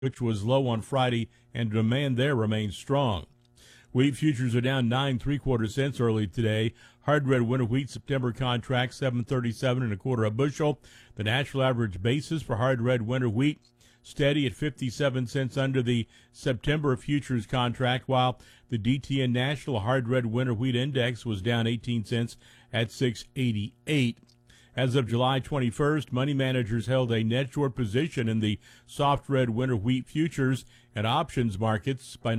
which was low on Friday, and demand there remains strong. Wheat futures are down 9 3/4 cents early today. Hard red winter wheat September contract 7.37 a bushel. The national average basis for hard red winter wheat steady at 57 cents under the September futures contract, while the DTN National Hard Red Winter Wheat Index was down 18 cents at 6.88. As of July 21st, money managers held a net short position in the soft red winter wheat futures and options markets by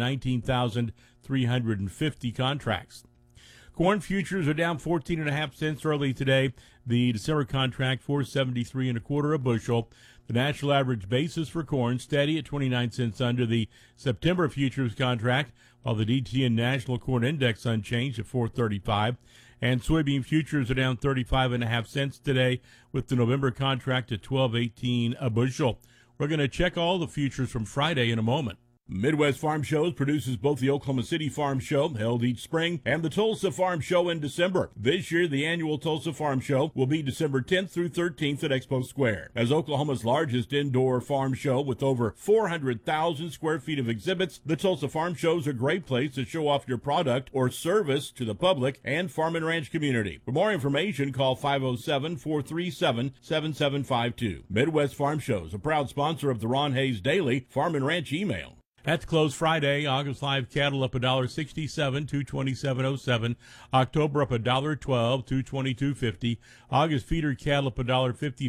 19,350 contracts. Corn futures are down 14.5 cents early today. The December contract 4.73 a bushel. The national average basis for corn steady at 29 cents under the September futures contract, while the DTN National Corn Index unchanged at 4.35. And soybean futures are down 35.5 cents today, with the November contract at 12.18 a bushel. We're going to check all the futures from Friday in a moment. Midwest Farm Shows produces both the Oklahoma City Farm Show, held each spring, and the Tulsa Farm Show in December. This year, the annual Tulsa Farm Show will be December 10th through 13th at Expo Square. As Oklahoma's largest indoor farm show with over 400,000 square feet of exhibits, the Tulsa Farm Show is a great place to show off your product or service to the public and farm and ranch community. For more information, call 507-437-7752. Midwest Farm Shows, a proud sponsor of the Ron Hayes Daily Farm and Ranch email. At the close Friday, August live cattle up $1.67, $227.07. October up $1.12, $222.50. August feeder cattle up $1.55,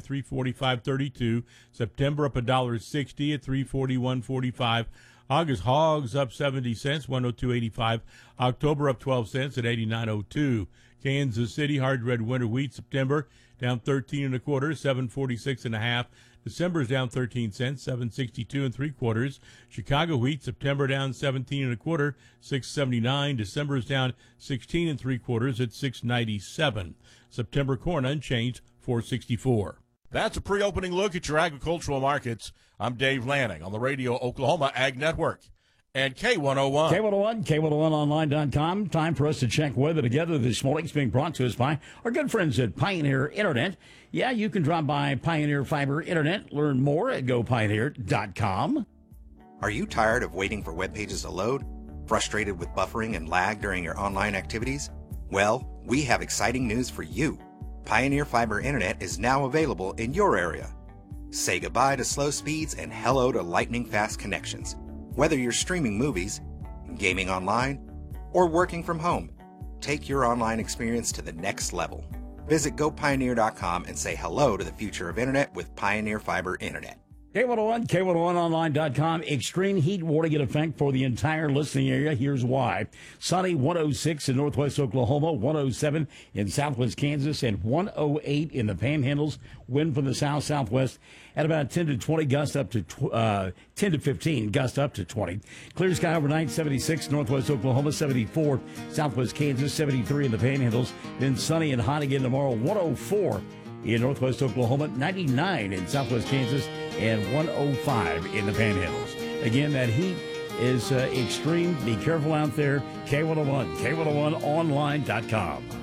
$345.32. September up $1.60 at $341.45. August hogs up 70 cents, $102.85. October up 12 cents at $89.02. Kansas City hard red winter wheat September down 13 1/4, $746.50. December's down 13 cents, $7.62 3/4. Chicago wheat September down 17 1/4, $6.79. December's down 16 3/4 at $6.97. September corn unchanged, $4.64. That's a pre-opening look at your agricultural markets. I'm Dave Lanning on the Radio Oklahoma Ag Network and K101. K101online.com. Time for us to check weather together this morning. It's being brought to us by our good friends at Pioneer Internet. Yeah, you can drop by Pioneer Fiber Internet. Learn more at gopioneer.com. Are you tired of waiting for web pages to load? Frustrated with buffering and lag during your online activities? Well, we have exciting news for you. Pioneer Fiber Internet is now available in your area. Say goodbye to slow speeds and hello to lightning-fast connections. Whether you're streaming movies, gaming online, or working from home, take your online experience to the next level. Visit gopioneer.com and say hello to the future of Internet with Pioneer Fiber Internet. K101, K101online.com. Extreme heat warning in effect for the entire listening area. Here's why. Sunny, 106 in northwest Oklahoma, 107 in southwest Kansas, and 108 in the Panhandles. Wind from the south-southwest at about 10 to 20, gust up to 10 to 15, gust up to 20. Clear sky overnight, 76 northwest Oklahoma, 74 southwest Kansas, 73 in the Panhandles. Then sunny and hot again tomorrow, 104 in northwest Oklahoma, 99 in southwest Kansas, and 105 in the Panhandles. Again, that heat is extreme. Be careful out there. K101, K101online.com.